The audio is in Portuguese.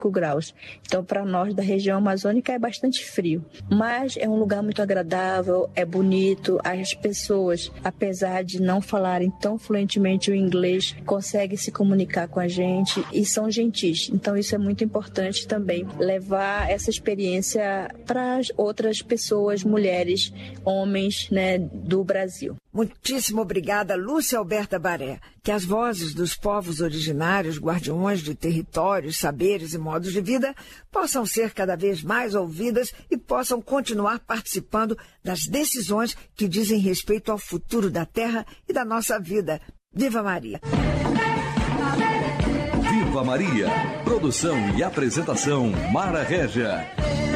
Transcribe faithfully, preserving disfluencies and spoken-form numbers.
graus. Então, para nós da região amazônica é bastante frio, mas é um lugar muito agradável, é bonito, as pessoas, apesar de não falarem tão fluentemente o inglês, conseguem se comunicar com a gente e são gentis. Então, isso é muito importante também, levar essa experiência para as outras pessoas, mulheres, homens, né, do Brasil. Muitíssimo obrigada, Lúcia Alberta Baré. Que as vozes dos povos originários, guardiões de territórios, saberes e modos de vida possam ser cada vez mais ouvidas e possam continuar participando das decisões que dizem respeito ao futuro da Terra e da nossa vida. Viva Maria! Viva Maria! Produção e apresentação Mara Régia.